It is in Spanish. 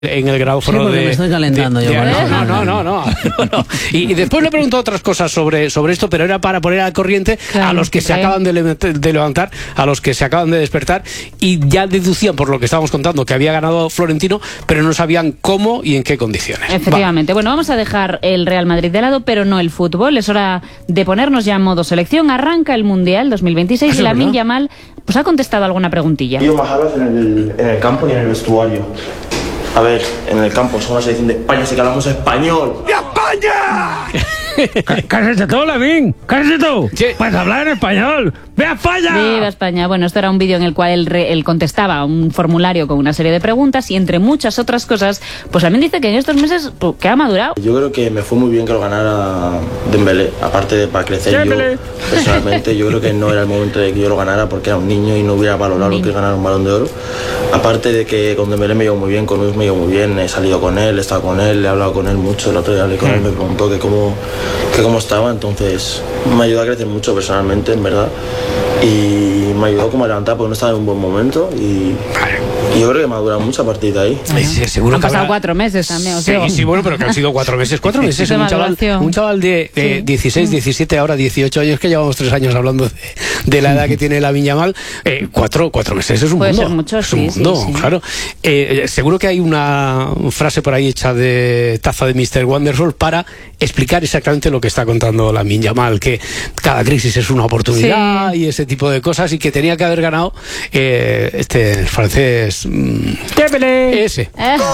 En el grado me estoy calentando yo. No. Y después le pregunto otras cosas sobre esto, pero era para poner al corriente a los que se acaban de levantar, a los que se acaban de despertar, y ya deducían por lo que estábamos contando que había ganado Florentino, pero no sabían cómo y en qué condiciones. Efectivamente. Bueno, vamos a dejar el Real Madrid de lado, pero no el fútbol. Es hora de ponernos ya en modo selección. Arranca el Mundial 2026 y Lamine Yamal pues ha contestado alguna preguntía. Yo más hablas en el campo y en el vestuario. A ver, en el campo somos la selección de España, así que hablamos español. ¡De España! ¡Cállate tú, Lamine! ¡Cállate tú! Sí. Pues hablar en español. ¡Viva España! ¡Viva España! Bueno, esto era un vídeo en el cual él contestaba un formulario con una serie de preguntas y entre muchas otras cosas, pues también dice que en estos meses que ha madurado. Yo creo que me fue muy bien que lo ganara Dembélé, aparte de para crecer Dembélé. yo personalmente. Yo creo que no era el momento de que yo lo ganara porque era un niño y no hubiera valorado lo que es ganar un Balón de Oro. Aparte de que con Dembélé me llevo muy bien, con Luis me llevo muy bien, he salido con él, he estado con él, he hablado con él mucho, el otro día hablé con él, me preguntó que cómo estaba, entonces me ayudó a crecer mucho personalmente, en verdad, y me ayudó como a levantar porque no estaba en un buen momento y yo creo que me ha durado mucho a partir de ahí. Sí, seguro Han que pasado habrá... 4 meses también, os Sí, digo. sí, bueno, pero que han sido 4 meses. 4 meses, De un chaval de 16, 17, ahora 18 años, que llevamos 3 años hablando de la edad que tiene Lamine Yamal. 4 meses es un Puede mundo. ser mucho, es un sí, mundo, sí. claro. Seguro que hay una frase por ahí hecha de taza de Mr. Wonderful para explicar exactamente lo que está contando Lamine Yamal, que cada crisis es una oportunidad y ese tipo de cosas, y que tenía que haber ganado este francés ¡Dembélé! ese.